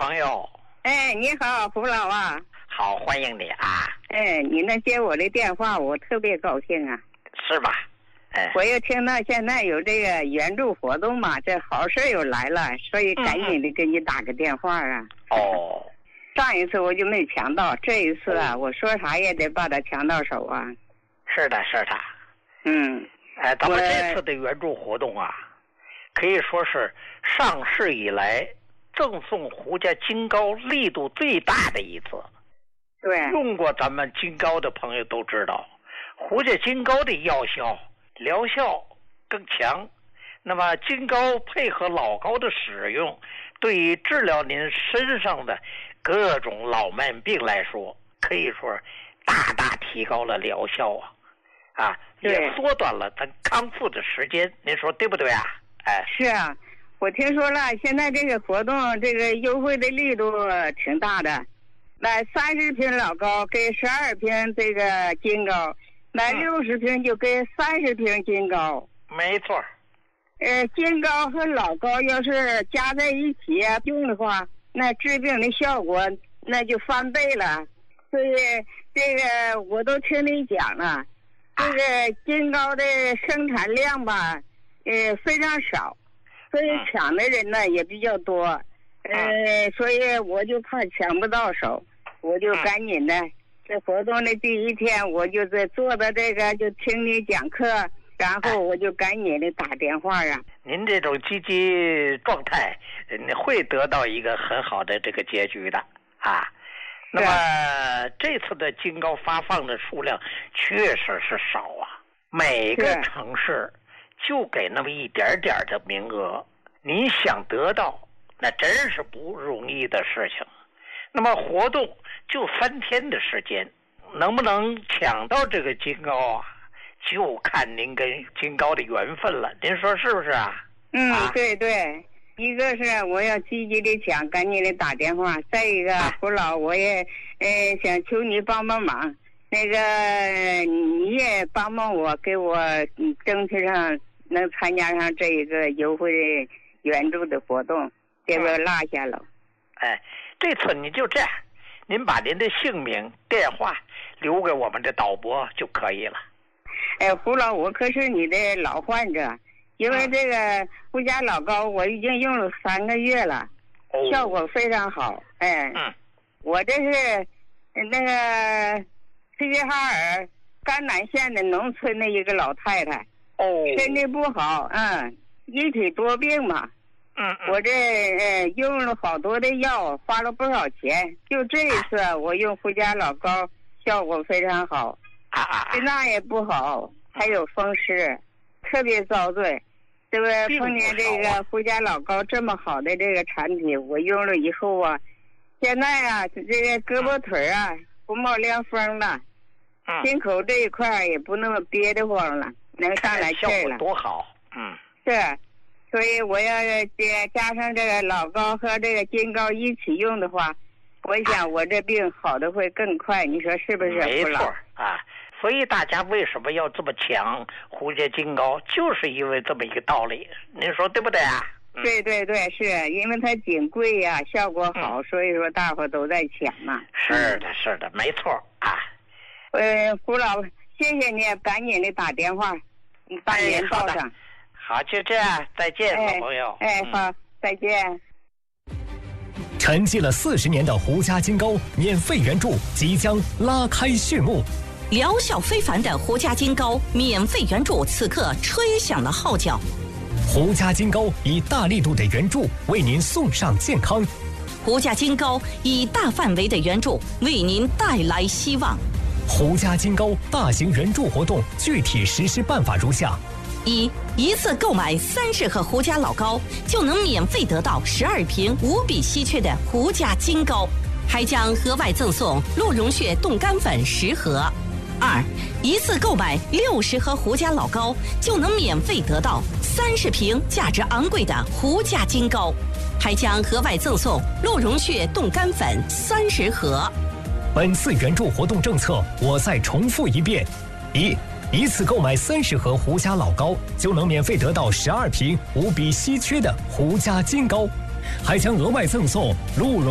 朋友。 哎，你好，胡老啊。 好，欢迎你啊。 哎，你能接我的电话，我特别高兴啊。 是吧？哎， 我又听到现在有这个援助活动嘛，这好事又来了，所以赶紧的给你打个电话啊。 哦。 上一次我就没抢到，这一次啊，我说啥也得把它抢到手啊。 是的，是的。 嗯。 哎，咱们这次的援助活动啊，可以说是上市以来赠送胡家金膏力度最大的一次。 对。 用过咱们金膏的朋友都知道，胡家金膏的药效、疗效更强。那么金膏配合老膏的使用，对于治疗您身上的各种老慢病来说，可以说大大提高了疗效啊，也缩短了咱康复的时间。您说对不对啊？哎， 是啊，我听说了，现在这个活动这个优惠的力度挺大的，买30瓶老膏给12瓶这个金膏，买60瓶就给30瓶金膏。 没错。 金膏和老膏要是加在一起用的话，那治病的效果那就翻倍了。所以这个我都听你讲了，这个金膏的生产量吧，非常少，所以抢的人呢也比较多。所以我就怕抢不到手，我就赶紧的。这活动的第一天，我就在坐的这个就听你讲课。然后我就赶紧的打电话啊。 您这种积极状态，会得到一个很好的这个结局的啊。那么这次的金膏发放的数量确实是少啊，每个城市就给那么一点点的名额，你想得到那真是不容易的事情。那么活动就3天的时间，能不能抢到这个金膏啊？就看您跟金膏的缘分了，您说是不是啊？ 对对，一个是我要积极的抢，赶紧的打电话；再一个，胡老我也想求你帮帮忙，那个你也帮帮我，给我争取上能参加上这一个优惠的援助的活动，别给我落下了。 哎，这次你就这样，您把您的姓名、电话留给我们的导播就可以了。 胡老，我可是你的老患者，因为这个胡家老膏我已经用了3个月了，效果非常好。我这是那个齐齐哈尔甘南县的农村的一个老太太，身体不好，一体多病嘛。我这用了好多的药，花了不少钱，就这一次我用胡家老膏效果非常好。心脏也不好，还有风湿，特别遭罪。这个碰见这个胡家老膏这么好的这个产品，我用了以后啊，现在啊这个胳膊腿啊不冒凉风了，心口这一块也不那么憋得慌了，能上来气了。 多好。 是，所以我要加上这个老膏和这个金膏一起用的话，我想我这病好的会更快，你说是不是？ 没错啊。所以大家为什么要这么抢胡家金膏，就是因为这么一个道理，您说对不对啊？ 对对对，是因为它挺贵呀，效果好，所以说大伙都在抢嘛。 是的，是的，没错啊。 胡老，谢谢你，赶紧的打电话，你把您报上。 好，就这样，再见，老朋友。 好，再见。 沉寂了40年的胡家金膏免费援助即将拉开序幕。 疗效非凡的胡家金膏免费援助此刻吹响了号角。 胡家金膏以大力度的援助为您送上健康。 胡家金膏以大范围的援助为您带来希望。 胡家金膏大型援助活动具体实施办法如下： 一次购买30盒胡家老膏，就能免费得到12瓶无比稀缺的胡家金膏，还将额外赠送鹿茸血冻干粉10盒。一次购买60盒胡家老膏，就能免费得到30瓶价值昂贵的胡家金膏，还将额外赠送鹿茸血冻干粉30盒。 本次援助活动政策，我再重复一遍：一次购买30盒胡家老膏，就能免费得到12瓶无比稀缺的胡家金膏，还将额外赠送鹿茸